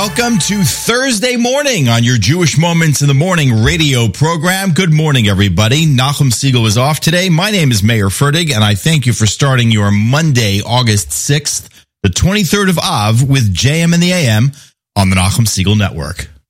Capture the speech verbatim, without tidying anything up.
Welcome to Thursday morning on your Jewish Moments in the Morning radio program. Good morning, everybody. Nachum Segal is off today. My name is Mayor Fertig, and I thank you for starting your Monday, August sixth, the twenty-third of Av, with J M in the A M on the Nachum Segal Network.